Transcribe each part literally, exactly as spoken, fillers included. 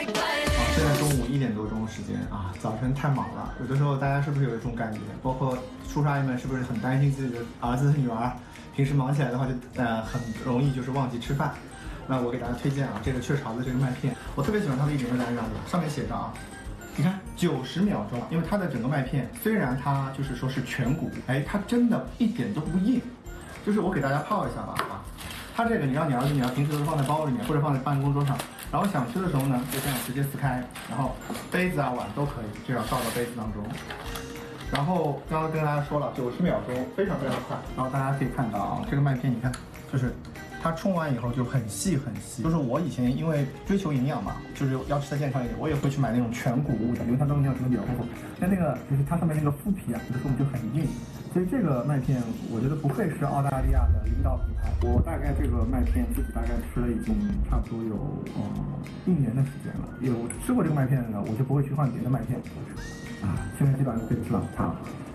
现在中午一点多钟时间啊，早晨太忙了。有的时候大家是不是有一种感觉？包括叔叔阿姨们是不是很担心自己的儿子女儿，平时忙起来的话就呃很容易就是忘记吃饭。那我给大家推荐啊，这个雀巢的这个麦片，我特别喜欢它的一点就在于哪里？上面写着啊，你看九十秒钟，因为它的整个麦片虽然它就是说是全谷，哎，它真的一点都不硬。就是我给大家泡一下吧啊，它这个你让你儿子女儿平时都是放在包里面或者放在办公桌上。然后想吃的时候呢，就这样直接撕开，然后杯子啊碗都可以，这样倒到杯子当中。然后刚刚跟大家说了，九十秒钟，非常非常快。然后大家可以看到啊，这个麦片你看，就是它冲完以后就很细很细。就是我以前因为追求营养嘛，就是要吃的健康一点，我也会去买那种全谷物的，因为它中营养成分比较丰富。但那个就是它上面那个麸皮啊，有的时候就很硬。所以这个麦片，我觉得不愧是澳大利亚的领导品牌。我大概这个麦片自己大概吃了已经差不多有呃一年的时间了。有吃过这个麦片的呢，我就不会去换别的麦片啊。现在基本上就可以吃了啊。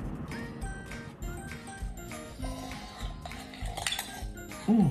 嗯，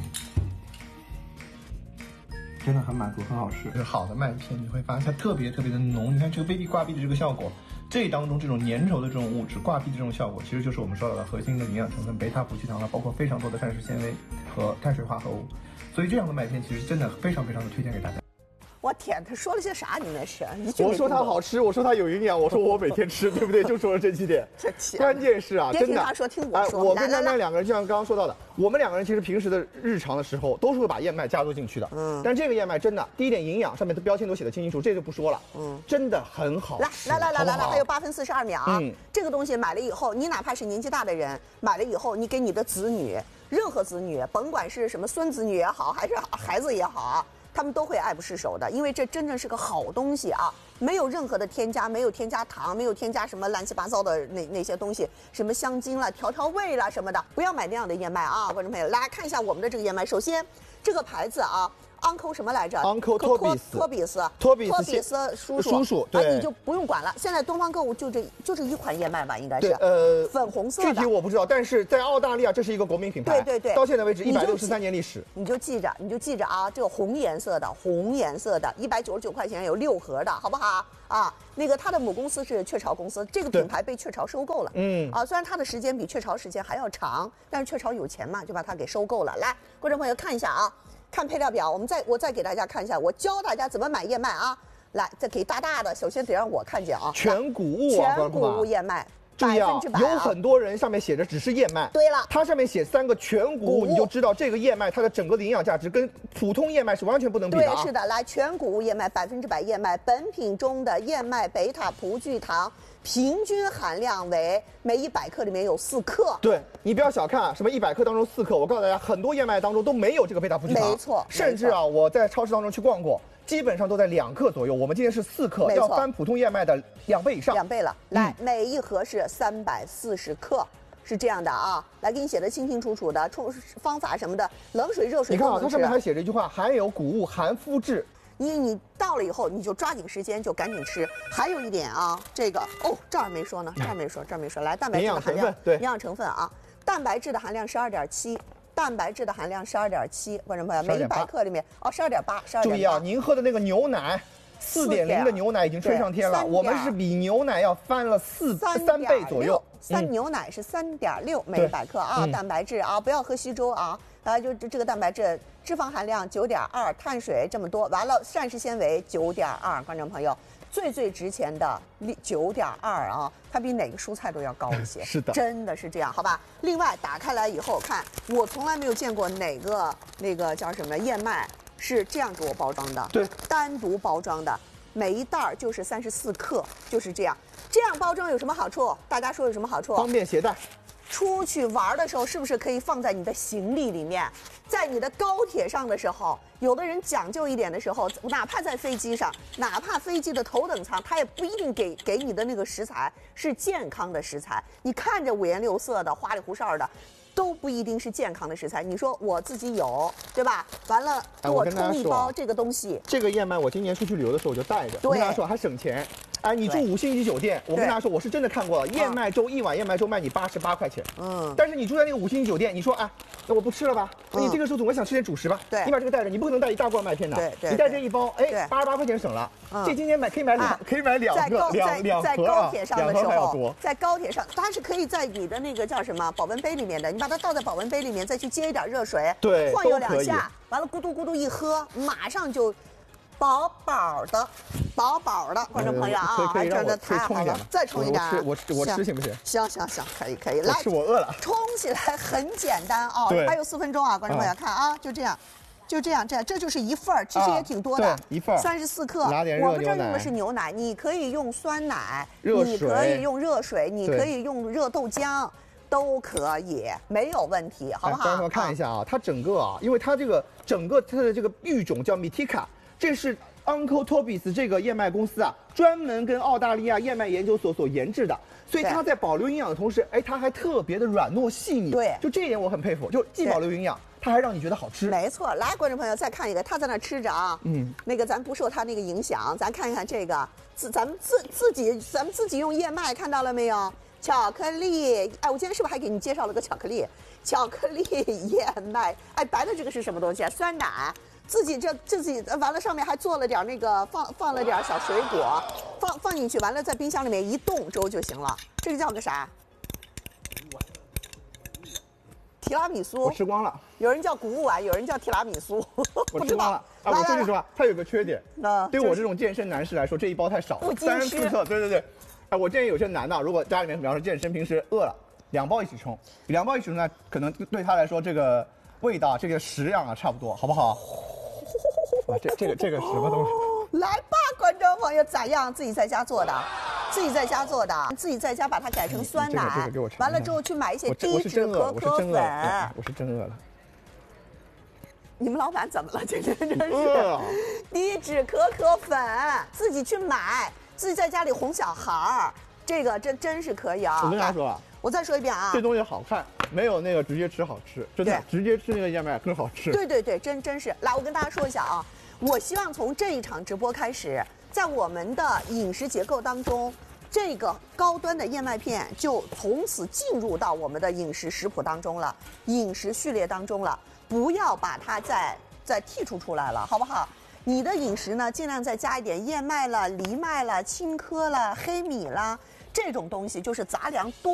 真的很满足，很好吃。好的麦片你会发现它特别特别的浓。你看这个杯壁挂壁的这个效果。这当中这种粘稠的这种物质挂壁的这种效果，其实就是我们说到的核心的营养成分贝塔葡聚糖了，包括非常多的膳食纤维和碳水化合物，所以这样的麦片其实真的非常非常的推荐给大家。 我天，他说了些啥？你那是？ 我说它好吃，我说它有营养，我说我每天吃，对不对？就说了这几点。关键是啊，真的， 他说，听我说。 哎，我跟丹丹两个人，就像刚刚说到的，我们两个人其实平时的日常的时候，都是会把燕麦加入进去的。嗯。但这个燕麦真的，第一点营养，上面的标签都写的清清楚，这就不说了。嗯。真的很好吃。 来来来来来，还有八分四十二秒啊！嗯。这个东西买了以后，你哪怕是年纪大的人，买了以后，你给你的子女，任何子女，甭管是什么孙子女也好，还是孩子也好啊。他们都会爱不释手的，因为这真正是个好东西啊，没有任何的添加，没有添加糖，没有添加什么乱七八糟的那那些东西，什么香精啦、调调味啦什么的，不要买那样的燕麦啊，观众朋友，来看一下我们的这个燕麦。首先，这个牌子啊。Uncle 什么来着 ？Uncle 托比斯， 托比斯， 托比斯， 托比斯叔叔， 叔叔， 对，你就不用管了。现在东方购物就这就这一款燕麦吧，应该是， 呃， 粉红色的。 具体我不知道，但是在澳大利亚这是一个国民品牌， 对对对， 到现在为止一百六十三年历史。 你就记着，你就记着啊，这个红颜色的，红颜色的，一百九十九块钱有六盒的，好不好？啊，那个它的母公司是雀巢公司，这个品牌被雀巢收购了。嗯，啊，虽然它的时间比雀巢时间还要长，但是雀巢有钱嘛，就把它给收购了。来，观众朋友看一下啊。看配料表，我们再我再给大家看一下，我教大家怎么买燕麦啊！来，再给大大的，首先得让我看见啊， 全谷物啊， 全谷物燕麦， 注意啊，有很多人上面写着只是燕麦， 对了， 它上面写三个全谷物，你就知道这个燕麦它的整个的营养价值跟普通燕麦是完全不能比的啊！ 对，是的，来，全谷物燕麦，百分之百燕麦，本品中的燕麦贝塔葡聚糖。平均含量为每一百克里面有四克。 对，你不要小看啊，什么一百克当中四克，我告诉大家，很多燕麦当中都没有这个贝塔葡聚糖。 没错， 甚至啊，我在超市当中去逛过，基本上都在两克左右。我们今天是四克，要翻普通燕麦的两倍以上。 两倍了，来，嗯、每一盒是三百四十克。是这样的啊，来给你写的清清楚楚的，冲方法什么的，冷水、热水。 你看啊，它上面还写着一句话：含有谷物，含麸质。 你你到了以后，你就抓紧时间就赶紧吃。还有一点啊，这个哦，这儿没说呢，这儿没说，这儿没说。来，蛋白质的含量， 对， 营养成分啊，蛋白质的含量十二点七，蛋白质的含量十二点七，观众朋友，每一百克里面哦，十二点八，十二点八。 注意啊，您喝的那个牛奶。四点零的牛奶已经吹上天了，我们是比牛奶要翻了四三倍左右。 三牛奶是三点六每百克啊，蛋白质啊，不要喝稀粥啊。啊，就这个蛋白质，脂肪含量九点二，碳水这么多，完了膳食纤维九点二，观众朋友，最最值钱的九点二啊，它比哪个蔬菜都要高一些。 是的， 真的是这样，好吧？另外打开来以后看，我从来没有见过哪个那个叫什么燕麦。是这样给我包装的， 对， 单独包装的，每一袋儿就是三十四克，就是这样。这样包装有什么好处？大家说有什么好处？ 方便携带。 出去玩的时候，是不是可以放在你的行李里面？在你的高铁上的时候，有的人讲究一点的时候，哪怕在飞机上，哪怕飞机的头等舱，他也不一定给给你的那个食材是健康的食材。你看着五颜六色的、花里胡哨的。都不一定是健康的食材。你说我自己有，对吧？完了给我冲一包这个东西。 这个燕麦我今年出去旅游的时候我就带着，我跟大家说还省钱。哎，你住五星级酒店，我跟大家说我是真的看过了，燕麦粥一碗燕麦粥卖你八十八块钱。嗯。但是你住在那个五星级酒店，你说哎， 那我不吃了吧？那你这个时候总归想吃点主食吧？ 对， 你把这个带着，你不可能带一大罐麦片的。 对对， 你带这一包，哎，八十八块钱省了。这今年买可以买两，可以买两个，两两盒啊。 在高铁上的时候， 在高铁上，它是可以在你的那个叫什么保温杯里面的，你把它倒在保温杯里面，再去接一点热水， 对， 晃悠两下，完了咕嘟咕嘟一喝，马上就。饱饱的，饱饱的，观众朋友啊， 还真的太好了，再冲一点， 我吃我吃行不行？ 行行行，可以可以，来， 是我饿了， 冲起来很简单啊，还有四分钟啊，观众朋友看啊，就这样。就这样，这样，这就是一份儿，其实也挺多的， 一份三十四克。我不知道用的是牛奶，你可以用酸奶，你可以用热水，你可以用热豆浆，都可以，没有问题，好不好？ 观众朋友看一下啊，它整个啊，因为它这个整个它的这个育种叫 Mitika， 这是 Uncle Toby's 这个燕麦公司啊，专门跟澳大利亚燕麦研究所所研制的。所以它在保留营养的同时，哎，它还特别的软糯细腻。 对， 就这一点我很佩服，就既保留营养，它还让你觉得好吃。 没错，来，观众朋友再看一个，他在那吃着啊，嗯，那个咱不受他那个影响，咱看一看这个，自咱们自自己咱们自己用燕麦，看到了没有？巧克力，哎，我今天是不是还给你介绍了个巧克力？巧克力燕麦，哎，白的这个是什么东西啊？酸奶。自己这自己完了，上面还做了点那个放放了点小水果，放放进去，完了在冰箱里面一冻粥就行了。这个叫个啥？提拉米苏。 我吃光了。 有人叫谷物丸，有人叫提拉米苏。 我吃光了。啊，我说句实话，它有个缺点，对我这种健身男士来说，这一包太少了，三十四克。对对对。哎，我建议有些男的，如果家里面比方说健身，平时饿了，两包一起冲，两包一起冲呢，可能对他来说这个味道、这个食量啊差不多，好不好？啊，这这个这个什么东西？ 来吧，观众朋友，咋样？自己在家做的，自己在家做的，自己在家把它改成酸奶， 这个给我尝。 完了之后去买一些低脂可可粉。 我是真饿了。 你们老板怎么了？这真真是低脂可可粉，自己去买，自己在家里哄小孩儿，这个真真是可以啊。 我跟大家说啊， 我再说一遍啊， 这东西好看，没有那个直接吃好吃，真的，直接吃那个燕麦更好吃。 对对对，真真是。来，我跟大家说一下啊，我希望从这一场直播开始，在我们的饮食结构当中，这个高端的燕麦片就从此进入到我们的饮食食谱当中了，饮食序列当中了，不要把它再再剔除出来了，好不好？你的饮食呢，尽量再加一点燕麦了、藜麦了、青稞了、黑米啦，这种东西就是杂粮多。